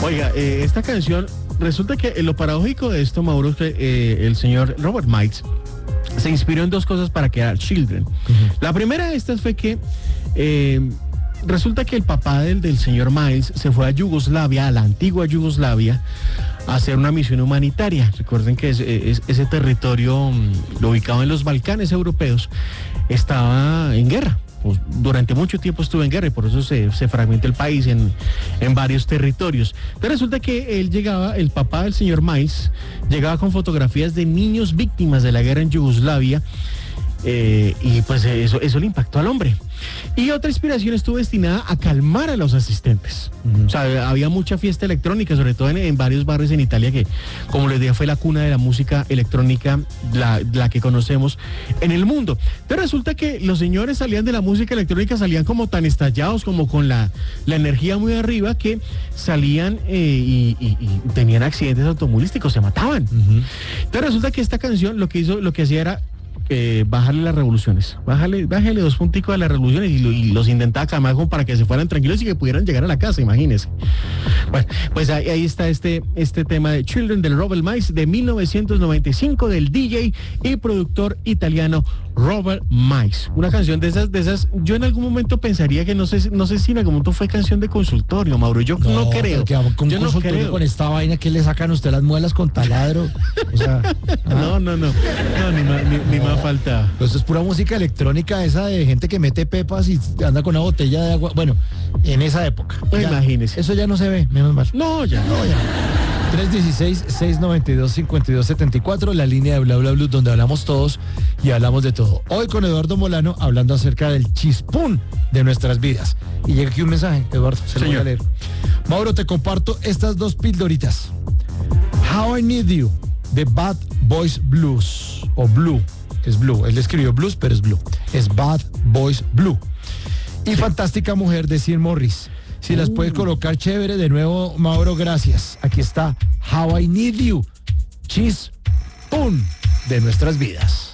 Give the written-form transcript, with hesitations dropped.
Oiga, esta canción, resulta que lo paradójico de esto, Mauro, es que el señor Robert Miles se inspiró en dos cosas para crear Children. La primera de estas fue que resulta que el papá del señor Miles se fue a Yugoslavia, a la antigua Yugoslavia, a hacer una misión humanitaria. Recuerden que ese territorio ubicado en los Balcanes europeos estaba en guerra. Pues durante mucho tiempo estuvo en guerra y por eso se fragmentó el país en varios territorios. Pero resulta que él llegaba, el papá del señor Miles, llegaba con fotografías de niños víctimas de la guerra en Yugoslavia. Y pues eso le impactó al hombre. Y otra inspiración estuvo destinada a calmar a los asistentes. O sea, había mucha fiesta electrónica, sobre todo en varios barrios en Italia, que, como les dije, fue la cuna de la música electrónica, la que conocemos en el mundo. Pero resulta que los señores salían de la música electrónica, salían como tan estallados, como con la energía muy arriba, que salían y tenían accidentes automovilísticos, se mataban. Pero resulta que esta canción lo que hacía era bajarle las revoluciones, bájale 2 punticos a las revoluciones y los intentaba calmar como para que se fueran tranquilos y que pudieran llegar a la casa, imagínense. Bueno, pues ahí está este tema de Children del Robert Miles de 1995 del DJ y productor italiano Robert Miles. Una canción de esas, yo en algún momento pensaría que no sé si en algún momento fue canción de consultorio, Mauro, yo no creo. Yo no creo. Con esta vaina que le sacan usted las muelas con taladro. O sea, no, ni más falta. Pues es pura música electrónica esa de gente que mete pepas y anda con una botella de agua. Bueno, en esa época. Pues imagínese. Eso ya no se ve, menos mal. No, ya. 316-692-5274, la línea de Bla Bla Blue, donde hablamos todos y hablamos de todo. Hoy con Eduardo Molano hablando acerca del chispún de nuestras vidas. Y llega aquí un mensaje, Eduardo, se lo voy a leer. Mauro, te comparto estas 2 pildoritas. How I Need You, de Bad Boys Blues, o Blue, que es Blue. Él escribió blues, pero es Blue. Es Bad Boys Blue. Y Fantástica Mujer, de Sir Morris. Si las puedes colocar, chévere. De nuevo, Mauro, gracias. Aquí está How I Need You, chispún de nuestras vidas.